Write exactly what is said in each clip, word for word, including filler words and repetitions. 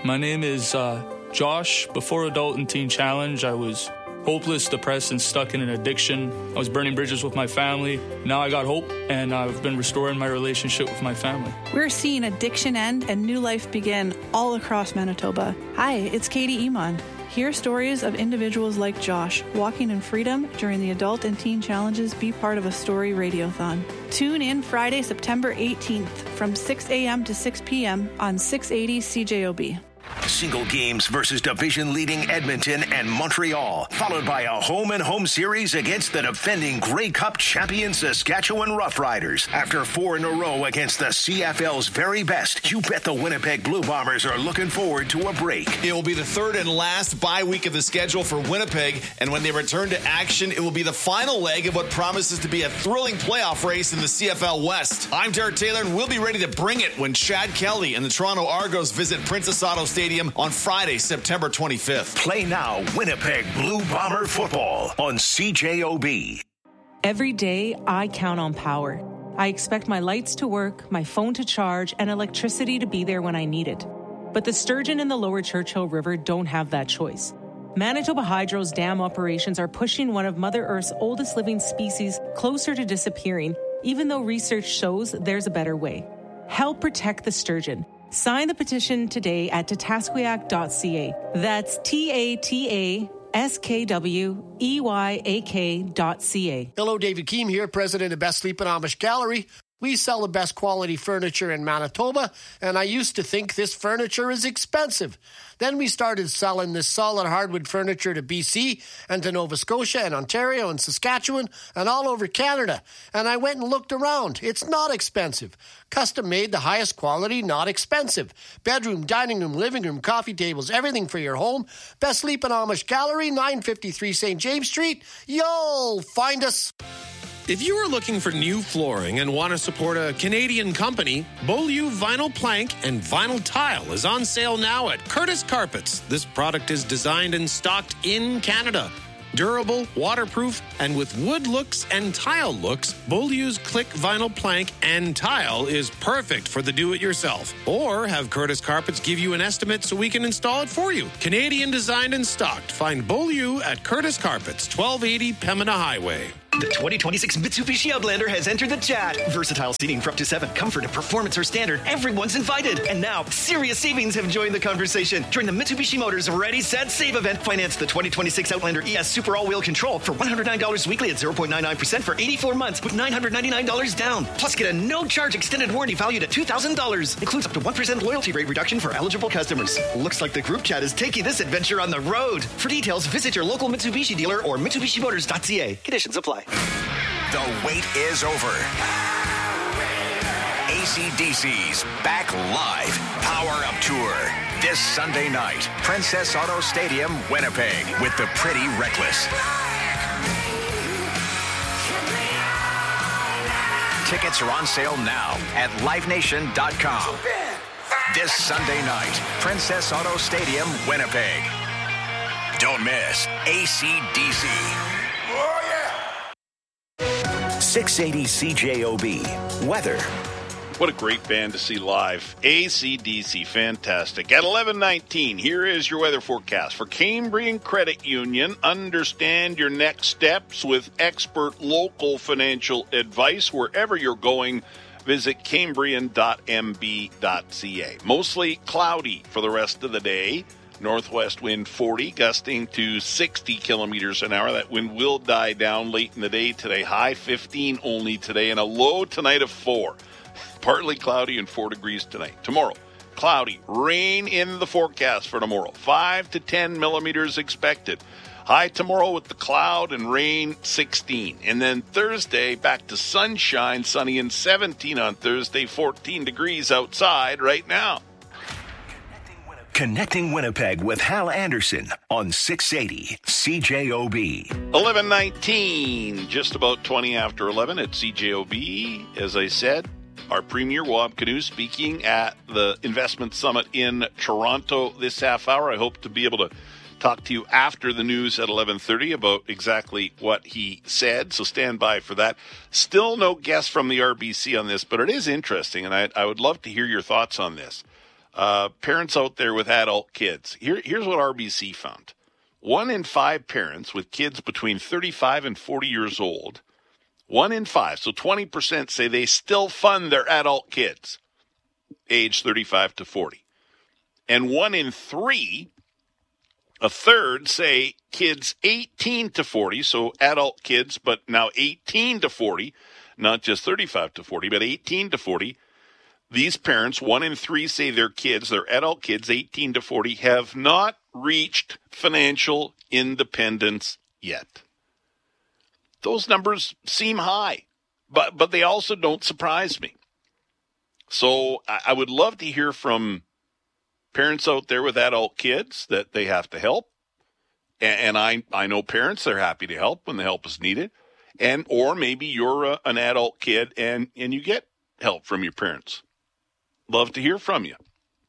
My name is uh, Josh. Before Adult and Teen Challenge, I was hopeless, depressed, and stuck in an addiction. I was burning bridges with my family. Now I got hope, and I've been restoring my relationship with my family. We're seeing addiction end and new life begin all across Manitoba. Hi, it's Katie Emond. Hear stories of individuals like Josh walking in freedom during the Adult and Teen Challenges. Be part of a story radiothon. Tune in Friday, September eighteenth from six a.m. to six p.m. on six eighty C J O B. Single games versus division-leading Edmonton and Montreal, followed by a home-and-home series against the defending Grey Cup champion Saskatchewan Roughriders. After four in a row against the C F L's very best, you bet the Winnipeg Blue Bombers are looking forward to a break. It will be the third and last bye week of the schedule for Winnipeg, and when they return to action, it will be the final leg of what promises to be a thrilling playoff race in the C F L West. I'm Derek Taylor, and we'll be ready to bring it when Chad Kelly and the Toronto Argos visit Princess Auto Stadium on Friday, September twenty-fifth. Play now Winnipeg Blue Bomber football on C J O B. Every day, I count on power. I expect my lights to work, my phone to charge, and electricity to be there when I need it. But the sturgeon in the lower Churchill River don't have that choice. Manitoba Hydro's dam operations are pushing one of Mother Earth's oldest living species closer to disappearing, even though research shows there's a better way. Help protect the sturgeon. Sign the petition today at tatasquiac dot c a. That's T A T A S K W E Y A K dot C A. Hello, David Keem here, president of Best Sleep and Amish Gallery. We sell the best quality furniture in Manitoba, and I used to think this furniture is expensive. Then we started selling this solid hardwood furniture to B C and to Nova Scotia and Ontario and Saskatchewan and all over Canada. And I went and looked around. It's not expensive. Custom made, the highest quality, not expensive. Bedroom, dining room, living room, coffee tables, everything for your home. Best Sleep and Amish Gallery, nine fifty-three Saint James Street. You'll find us. If you are looking for new flooring and want to support a Canadian company, Beaulieu Vinyl Plank and Vinyl Tile is on sale now at Curtis Carpets. This product is designed and stocked in Canada. Durable, waterproof, and with wood looks and tile looks, Beaulieu's Click Vinyl Plank and Tile is perfect for the do-it-yourself. Or have Curtis Carpets give you an estimate so we can install it for you. Canadian designed and stocked. Find Beaulieu at Curtis Carpets, twelve eighty Pembina Highway. The twenty twenty-six Mitsubishi Outlander has entered the chat. Versatile seating for up to seven. Comfort and performance are standard. Everyone's invited. And now, serious savings have joined the conversation. Join the Mitsubishi Motors Ready, Set, Save event. Finance the twenty twenty-six Outlander E S Super All-Wheel Control for one hundred nine dollars weekly at zero point nine nine percent for eighty-four months with nine hundred ninety-nine dollars down. Plus, get a no-charge extended warranty valued at two thousand dollars. Includes up to one percent loyalty rate reduction for eligible customers. Looks like the group chat is taking this adventure on the road. For details, visit your local Mitsubishi dealer or mitsubishi motors dot c a. Conditions apply. The wait is over. A C D C's back live Power Up Tour this Sunday night. Princess Auto Stadium, Winnipeg, with the Pretty Reckless. Tickets are on sale now at live nation dot com. This Sunday night, Princess Auto Stadium, Winnipeg. Don't miss A C D C. Oh, yeah. six eighty C J O B. Weather. What a great band to see live. A C D C, fantastic. At eleven nineteen, here is your weather forecast. For Cambrian Credit Union, understand your next steps with expert local financial advice. Wherever you're going, visit cambrian dot m b dot c a. Mostly cloudy for the rest of the day. Northwest wind forty, gusting to sixty kilometers an hour. That wind will die down late in the day today. High fifteen only today, and a low tonight of four. Partly cloudy and four degrees tonight. Tomorrow, cloudy. Rain in the forecast for tomorrow. five to ten millimeters expected. High tomorrow with the cloud and rain, sixteen. And then Thursday, back to sunshine, sunny and seventeen on Thursday, fourteen degrees outside right now. Connecting Winnipeg with Hal Anderson on six eighty C J O B. eleven nineteen, just about twenty after eleven at C J O B. As I said, our Premier, Wab Kinew, speaking at the Investment Summit in Toronto this half hour. I hope to be able to talk to you after the news at eleven thirty about exactly what he said, so stand by for that. Still no guest from the R B C on this, but it is interesting, and I, I would love to hear your thoughts on this. Uh, parents out there with adult kids. Here, here's what R B C found. One in five parents with kids between thirty-five and forty years old, one in five, so twenty percent say they still fund their adult kids, age thirty-five to forty. And one in three, a third, say kids eighteen to forty, so adult kids, but now eighteen to forty, not just thirty-five to forty, but eighteen to forty. These parents, one in three, say their kids, their adult kids, eighteen to forty, have not reached financial independence yet. Those numbers seem high, but but they also don't surprise me. So I, I would love to hear from parents out there with adult kids that they have to help. And, and I, I know parents, they're happy to help when the help is needed. And or maybe you're a, an adult kid and, and you get help from your parents. Love to hear from you.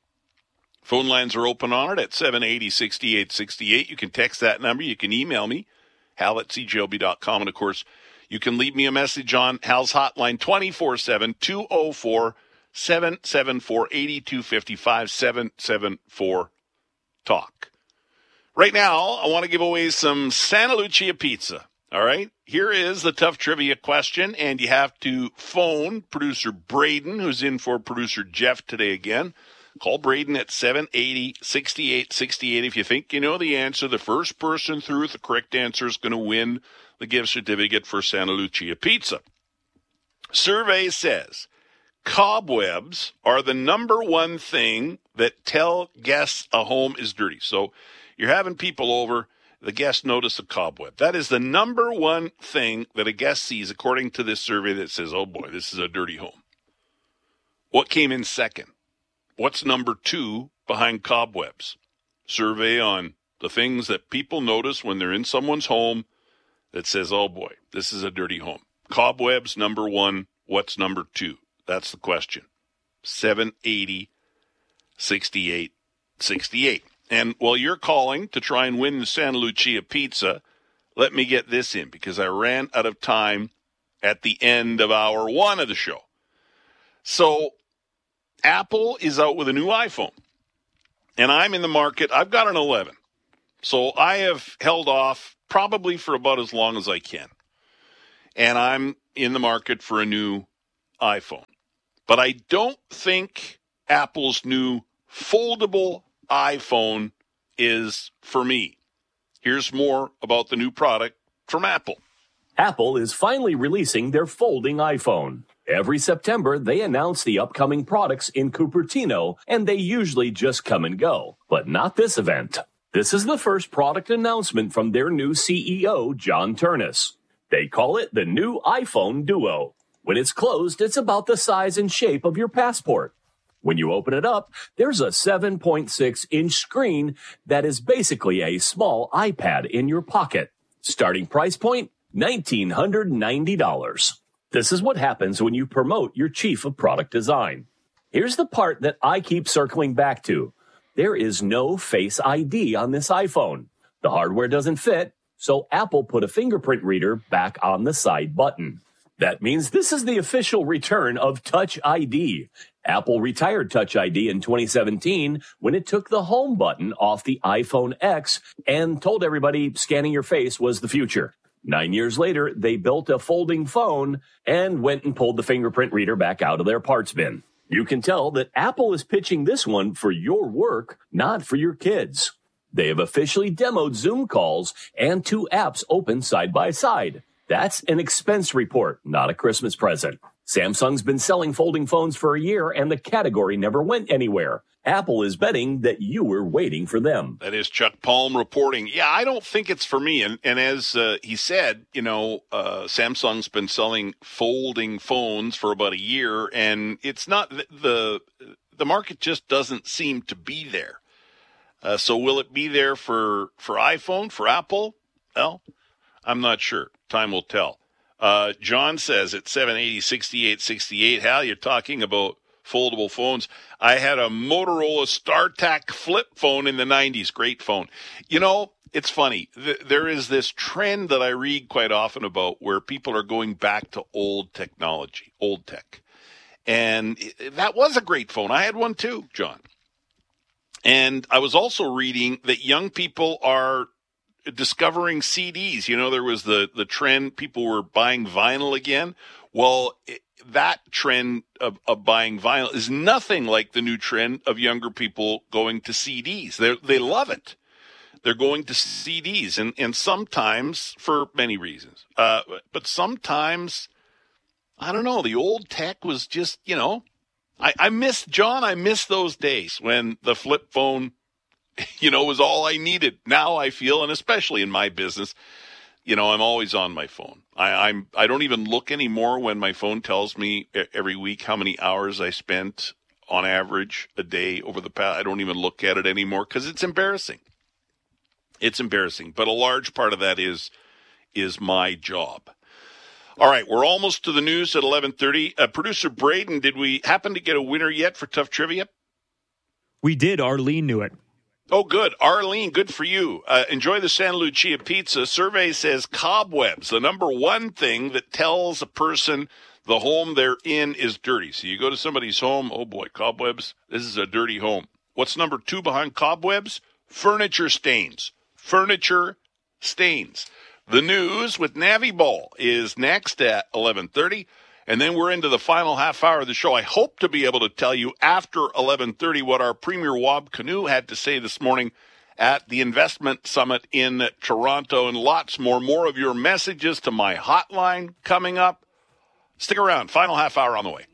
Phone lines are open on it at seven eighty, sixty-eight sixty-eight. You can text that number. You can email me, hal at c g l b dot com. And, of course, you can leave me a message on Hal's hotline twenty-four seven, two oh four, seven seven four, eight two five five, seven seven four, talk. Right now, I want to give away some Santa Lucia pizza. All right, here is the tough trivia question, and you have to phone producer Braden, who's in for producer Jeff today again. Call Braden at seven eighty, sixty-eight sixty-eight. If you think you know the answer, the first person through with the correct answer is going to win the gift certificate for Santa Lucia Pizza. Survey says cobwebs are the number one thing that tell guests a home is dirty. So you're having people over. The guest notice a cobweb. That is the number one thing that a guest sees, according to this survey that says, oh boy, this is a dirty home. What came in second? What's number two behind cobwebs? Survey on the things that people notice when they're in someone's home that says, oh boy, this is a dirty home. Cobwebs, number one. What's number two? That's the question. seven eighty, sixty-eight sixty-eight. And while you're calling to try and win the Santa Lucia pizza, let me get this in because I ran out of time at the end of hour one of the show. So Apple is out with a new iPhone, and I'm in the market. I've got an eleven, so I have held off probably for about as long as I can, and I'm in the market for a new iPhone. But I don't think Apple's new foldable iPhone is for me. Here's more about the new product from Apple. Apple is finally releasing their folding iPhone. Every September, they announce the upcoming products in Cupertino, and they usually just come and go. But not this event. This is the first product announcement from their new C E O, John Ternus. They call it the new iPhone Duo. When it's closed, it's about the size and shape of your passport. When you open it up, there's a seven point six inch screen that is basically a small iPad in your pocket. Starting price point, one thousand nine hundred ninety dollars. This is what happens when you promote your chief of product design. Here's the part that I keep circling back to. There is no Face I D on this iPhone. The hardware doesn't fit, so Apple put a fingerprint reader back on the side button. That means this is the official return of Touch I D. Apple retired Touch I D in twenty seventeen when it took the home button off the iPhone X and told everybody scanning your face was the future. Nine years later, they built a folding phone and went and pulled the fingerprint reader back out of their parts bin. You can tell that Apple is pitching this one for your work, not for your kids. They have officially demoed Zoom calls and two apps open side by side. That's an expense report, not a Christmas present. Samsung's been selling folding phones for a year, and the category never went anywhere. Apple is betting that you were waiting for them. That is Chuck Palm reporting. Yeah, I don't think it's for me. And, and as uh, he said, you know, uh, Samsung's been selling folding phones for about a year, and it's not the the, the market just doesn't seem to be there. Uh, so will it be there for, for iPhone, for Apple? Well, I'm not sure. Time will tell. Uh, John says at seven eighty, sixty-eight sixty-eight, Hal, you're talking about foldable phones. I had a Motorola StarTAC flip phone in the nineties. Great phone. You know, it's funny. Th- there is this trend that I read quite often about where people are going back to old technology, old tech. And that was a great phone. I had one too, John. And I was also reading that young people are discovering C Ds. You know, there was the, the trend, people were buying vinyl again. Well, it, that trend of, of buying vinyl is nothing like the new trend of younger people going to C Ds. They they love it. They're going to C Ds, and, and sometimes, for many reasons, uh, but sometimes, I don't know, the old tech was just, you know, I, I miss, John, I miss those days when the flip phone, you know, was all I needed. Now I feel, and especially in my business, you know, I'm always on my phone. I, I'm, I don't even look anymore when my phone tells me every week how many hours I spent on average a day over the past. I don't even look at it anymore because it's embarrassing. It's embarrassing. But a large part of that is, is my job. All right, we're almost to the news at eleven thirty. Uh, Producer Braden, did we happen to get a winner yet for Tough Trivia? We did. Arlene knew it. Oh, good. Arlene, good for you. Uh, enjoy the Santa Lucia pizza. Survey says cobwebs, the number one thing that tells a person the home they're in is dirty. So you go to somebody's home, oh boy, cobwebs, this is a dirty home. What's number two behind cobwebs? Furniture stains. Furniture stains. The news with Navy Ball is next at eleven thirty, and then we're into the final half hour of the show. I hope to be able to tell you after eleven thirty what our Premier Wab Canoe had to say this morning at the Investment Summit in Toronto, and lots more. More of your messages to my hotline coming up. Stick around. Final half hour on the way.